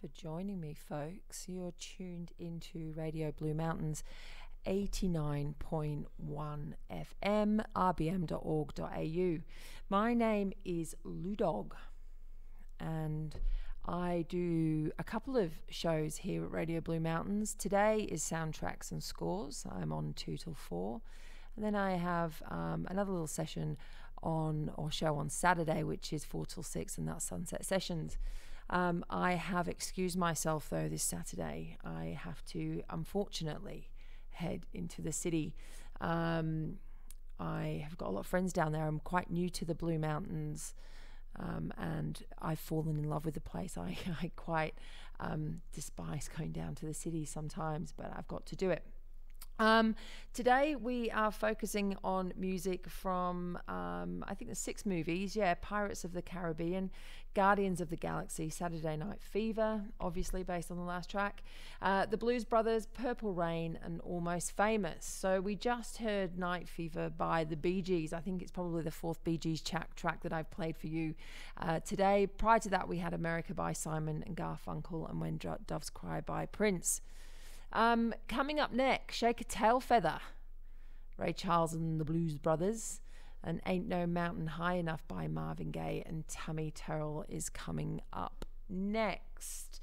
for joining me, folks. You're tuned into Radio Blue Mountains 89.1 FM, rbm.org.au. My name is Lou Dog, and I do a couple of shows here at Radio Blue Mountains. Today is Soundtracks and Scores. I'm on 2 till 4. And then I have another little session show on Saturday, which is 4 till 6, and that's Sunset Sessions. I have excused myself, though, this Saturday. I have to, unfortunately, head into the city. I have got a lot of friends down there. I'm quite new to the Blue Mountains, and I've fallen in love with the place. I quite despise going down to the city sometimes, but I've got to do it. Today we are focusing on music from I think there's 6 movies. Pirates of the Caribbean, Guardians of the Galaxy, Saturday Night Fever, obviously based on the last track, the Blues Brothers, Purple Rain, and Almost Famous. So we just heard Night Fever by the Bee Gees. I think it's probably the 4th Bee Gees track that I've played for you today. Prior to that, we had America by Simon and Garfunkel and When Doves Cry by Prince. Coming up next, Shake a Tail Feather, Ray Charles and the Blues Brothers, and Ain't No Mountain High Enough by Marvin Gaye and Tammy Terrell is coming up next.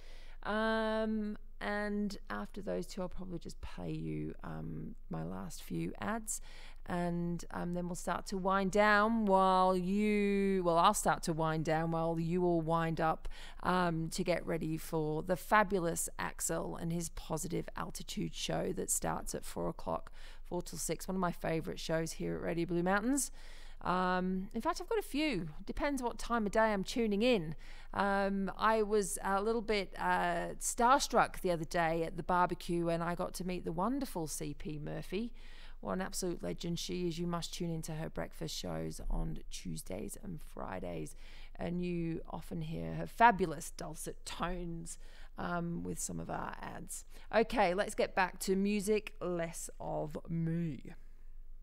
And after those two, I'll probably just play you my last few ads, and then we'll start to wind down I'll start to wind down while you all wind up to get ready for the fabulous Axel and his Positive Altitude show that starts at 4 o'clock, 4 till 6, one of my favourite shows here at Radio Blue Mountains. In fact, I've got a few. Depends what time of day I'm tuning in. I was a little bit starstruck the other day at the barbecue, and I got to meet the wonderful CP Murphy. What an absolute legend she is. You must tune into her breakfast shows on Tuesdays and Fridays, and you often hear her fabulous dulcet tones with some of our ads. Okay, let's get back to music, less of me.